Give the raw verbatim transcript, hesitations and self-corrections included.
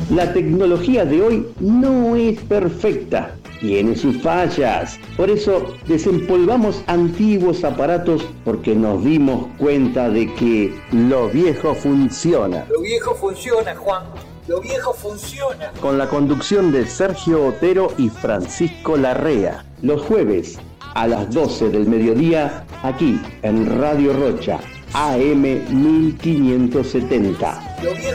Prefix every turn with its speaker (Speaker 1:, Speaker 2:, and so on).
Speaker 1: La tecnología de hoy no es perfecta, tiene sus fallas. Por eso desempolvamos antiguos aparatos porque nos dimos cuenta de que lo viejo funciona.
Speaker 2: Lo viejo funciona, Juan. Lo viejo funciona.
Speaker 1: Con la conducción de Sergio Otero y Francisco Larrea. Los jueves a las doce del mediodía, aquí en Radio Rocha, A M mil quinientos setenta.
Speaker 2: Lo viejo